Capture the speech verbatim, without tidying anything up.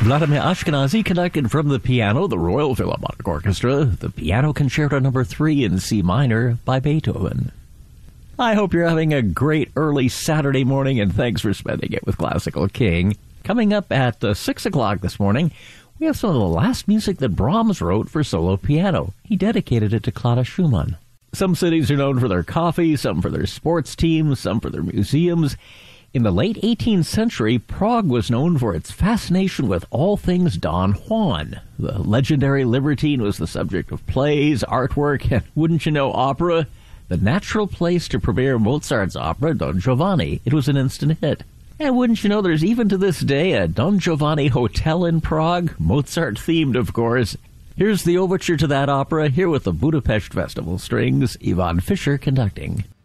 Vladimir Ashkenazy conducted from the piano, the Royal Philharmonic Orchestra, the Piano Concerto Number three in C minor by Beethoven. I hope you're having a great early Saturday morning, and thanks for spending it with Classical King. Coming up at uh, six o'clock this morning, we have some of the last music that Brahms wrote for solo piano. He dedicated it to Clara Schumann. Some cities are known for their coffee, some for their sports teams, some for their museums. In the late eighteenth century, Prague was known for its fascination with all things Don Juan. The legendary libertine was the subject of plays, artwork, and wouldn't you know, opera. The natural place to premiere Mozart's opera, Don Giovanni. It was an instant hit. And wouldn't you know, there's even to this day a Don Giovanni hotel in Prague, Mozart-themed, of course. Here's the overture to that opera, here with the Budapest Festival Strings, Ivan Fischer conducting.